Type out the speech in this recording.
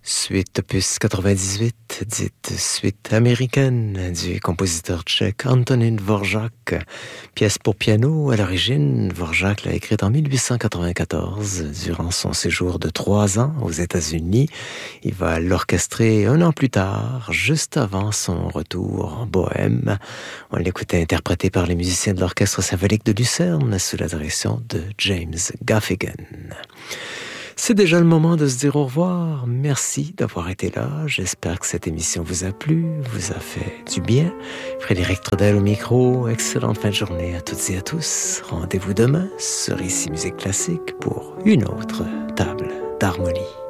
Suite opus 98, dite suite américaine du compositeur tchèque Antonín Dvořák. Pièce pour piano, à l'origine, Dvořák l'a écrite en 1894, durant son séjour de 3 ans aux États-Unis. Il va l'orchestrer 1 an plus tard, juste avant son retour en Bohème. On l'écoutait interprété par les musiciens de l'Orchestre symphonique de Lucerne, sous la direction de James Gaffigan. C'est déjà le moment de se dire au revoir. Merci d'avoir été là. J'espère que cette émission vous a plu, vous a fait du bien. Frédéric Trudel au micro. Excellente fin de journée à toutes et à tous. Rendez-vous demain sur Ici Musique Classique pour une autre table d'harmonie.